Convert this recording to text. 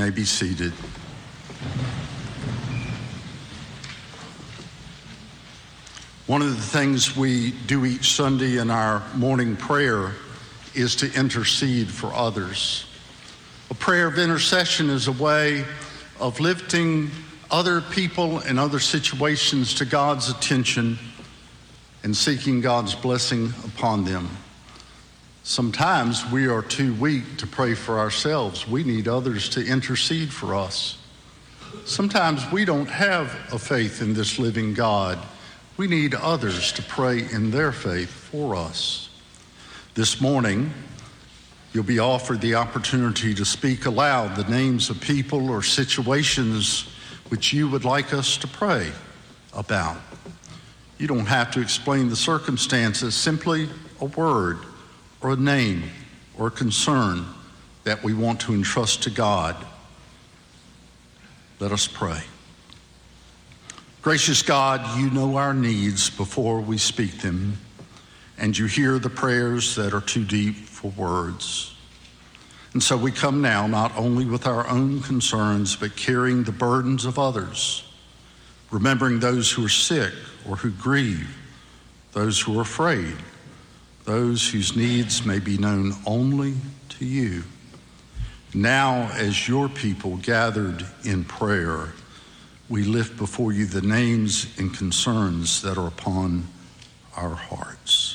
may be seated. One of the things we do each Sunday in our morning prayer is to intercede for others. A prayer of intercession is a way of lifting other people and other situations to God's attention and seeking God's blessing upon them. Sometimes we are too weak to pray for ourselves. We need others to intercede for us. Sometimes we don't have a faith in this living God. We need others to pray in their faith for us. This morning, you'll be offered the opportunity to speak aloud the names of people or situations which you would like us to pray about. You don't have to explain the circumstances, simply a word or a name or a concern that we want to entrust to God. Let us pray. Gracious God, you know our needs before we speak them, and you hear the prayers that are too deep for words. And so we come now not only with our own concerns, but carrying the burdens of others, remembering those who are sick or who grieve, those who are afraid, those whose needs may be known only to you. Now, as your people gathered in prayer, we lift before you the names and concerns that are upon our hearts.